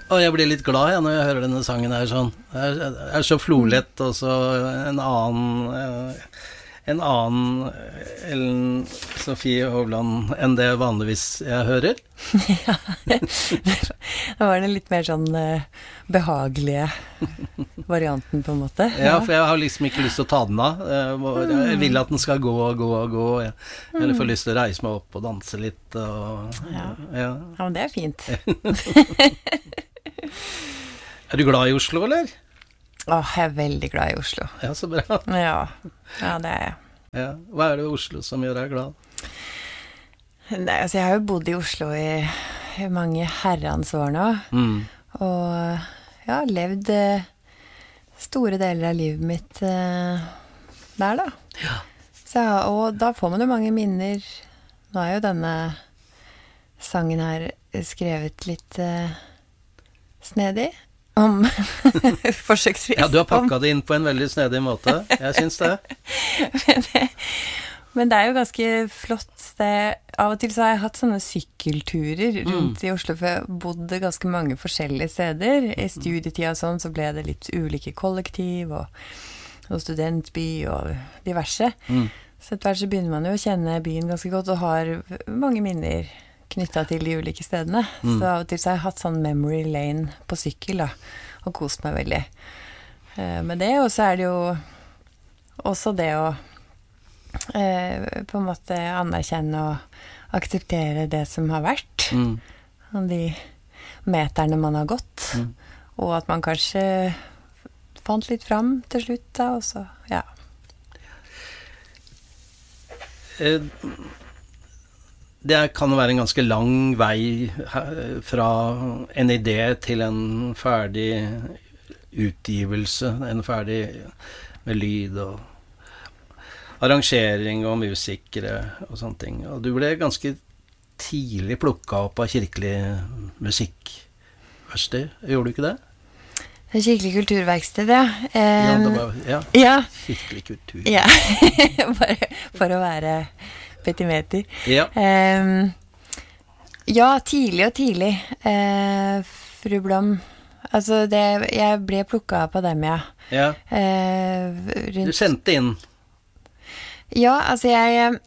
Og jeg blir litt glad når jeg hører denne sangen her sånn. Det er så flolett, og så en annen Ellen Sofie Hovland enn det vanligvis jeg hører. Ja, da var det litt mer sånn behagelige varianten på en måte. Ja, for jeg har liksom ikke lyst til å ta den av. Jeg vil at den skal gå og gå og gå. Eller får lyst til å reise meg opp og danse litt. Ja, men det er fint. Er du glad i Oslo, eller? Jeg er veldig glad i Oslo. Ja, så bra. Ja, det er jeg. Ja. Hva er det i Oslo som gjør deg glad? Nei, altså jeg har jo bodd i Oslo i mange herrens år nå. Og jeg har levd store deler av livet mitt der da. Ja. Og da får man jo mange minner. Nå er jo denne sangen her skrevet litt snedig om forsøksvis. Ja, du har pakket det inn på en veldig snedig måte. Jeg synes det. Men det er jo ganske flott. Av og til så har jeg hatt sånne sykkelturer rundt i Oslo, for jeg bodde ganske mange forskjellige steder. I studietida og sånn, så ble det litt ulike kollektiv og studentby og diverse. Så etter hvert så begynner man jo å kjenne byen ganske godt, og har mange minner knyttet til de ulike stedene. Så av og til så har jeg hatt sånn memory lane på sykkel da, og kost meg veldig. Men det, og så er det jo også det å på en måte anerkjenne og akseptere det som har vært. Og de meterne man har gått. Og at man kanskje fant litt fram til slutt da, og så, ja. Det kan være en ganske lang vei fra en idé til en ferdig utgivelse, en ferdig med lyd og arrangering og musikere og sånne ting. Og du ble ganske tidlig plukket opp av kirkelig musikkverksted, gjorde du ikke det? Det kirkelig kulturverksted, ja. Ja. Kirkelig kultur. Ja, bare for å være petimeter. Ja. Ja, tidlig. Fru Blom, altså jeg ble plukket opp av dem, ja. Ja. Du sendte inn. Ja, altså jeg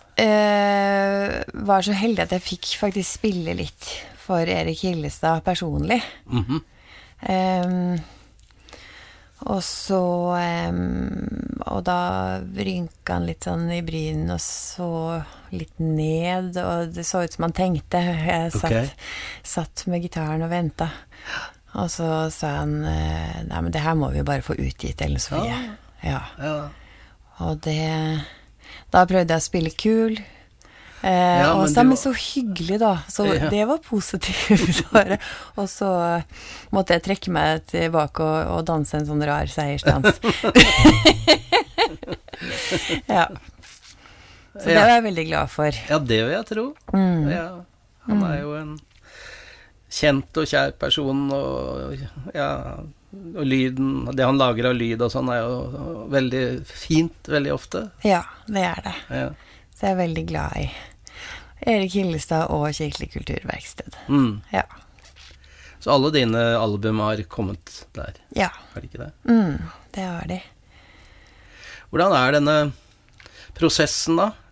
var så heldig at jeg fikk faktisk spille litt for Erik Hillestad personlig. Og så og da rynket han litt sånn i brynen og så litt ned, og det så ut som han tenkte. Jeg satt med gitaren og ventet, og så sa han nei, men det her må vi jo bare få utgitt, Ellen Sofie. Ja. Og da prøvde jeg å spille kul, og sammen så hyggelig da, så det var positivt. Og så måtte jeg trekke meg tilbake og danse en sånn rar seiersdans. Ja. Så det var jeg veldig glad for. Ja, det vil jeg tro. Ja, han er jo en kjent og kjær person, og lyden, det han lager av lyd og sånn er jo veldig fint, veldig ofte. Ja, det er det. Ja. Så jeg er veldig glad i Erik Hillestad og Kirkelig kulturverksted. Ja. Så alle dine album har kommet der? Ja. Er det ikke det? Det har de. Hvordan er denne prosessen da?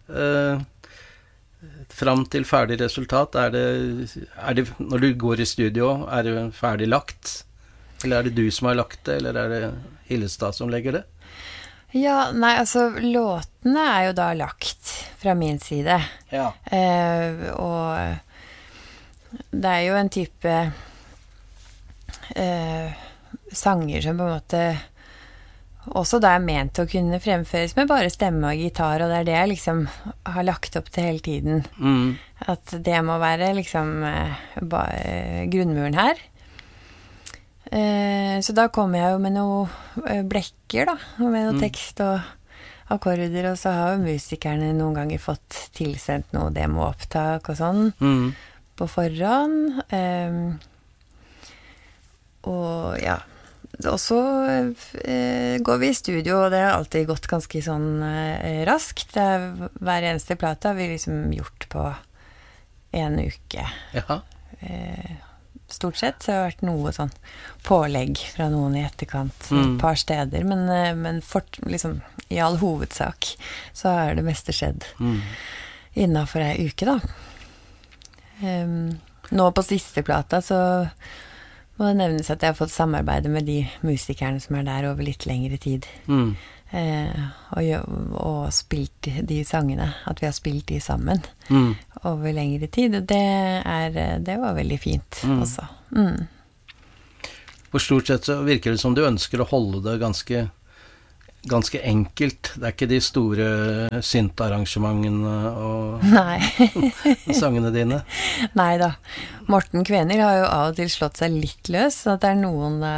Fram til ferdig resultat, er det når du går i studio, er det ferdig lagt? Eller er det du som har lagt det, eller er det Hillestad som legger det? Ja, nei, altså låtene er jo da lagt fra min side. Ja. Og det er jo en type sanger som på en måte også da er ment å kunne fremføres med bare stemme og gitar, og det er det jeg liksom har lagt opp til hele tiden. At det må være liksom grunnmuren her. Så da kommer jeg jo med noe blekker da, med noe tekst og akkorder, og så har jo musikerne noen ganger fått tilsendt noe demoopptak og sånn på forhånd. Og ja, og så går vi i studio, og det har alltid gått ganske sånn raskt. Hver eneste plate har vi liksom gjort på en uke. stort sett. Så det har vært noe sånn pålegg fra noen i etterkant, et par steder, men liksom, i all hovedsak så har det meste skjedd innenfor en uke da. Nå på siste plata så må det nevnes at jeg har fått samarbeide med de musikerne som der over litt lengre tid. Og spilt de sangene, at vi har spilt de sammen over lengre tid. Og det var veldig fint også. For stort sett så virker det som du ønsker å holde det ganske enkelt. Det ikke de store syntarrangementene og sangene dine. Nei da. Morten Kvener har jo av og til slått seg litt løs, så at det noen